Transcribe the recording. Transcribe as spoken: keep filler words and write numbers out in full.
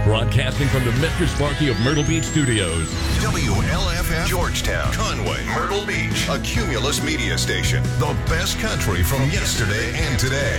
Broadcasting from the Mister Sparky of Myrtle Beach Studios. W L F F Georgetown, Conway, Myrtle Beach, a Cumulus media station. The best country from yesterday and today.